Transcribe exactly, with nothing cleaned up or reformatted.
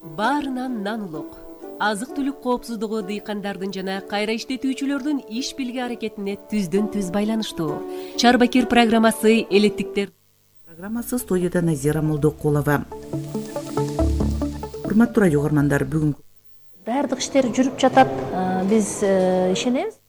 Баарынан нан улук. Азык-түлүк коопсуздугу дыйкандардын жана кайра иштетүүчүлөрдүн иш билги аракетине түздөн түз байланыштуу. Чарбакир программасы элеттиктер. Программасы студияда Назира Молдокулова. Урматтуу радио угармандар, бүгүн баардык иштер жүрүп жатат. Биз ишенебиз.